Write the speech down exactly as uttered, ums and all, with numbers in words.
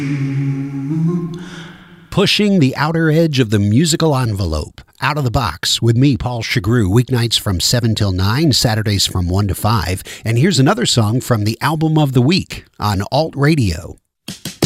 Pushing the outer edge of the musical envelope. Out of the Box with me, Paul Chagru, weeknights from seven till nine, Saturdays from one to five. And here's another song from the album of the week on Alt Radio.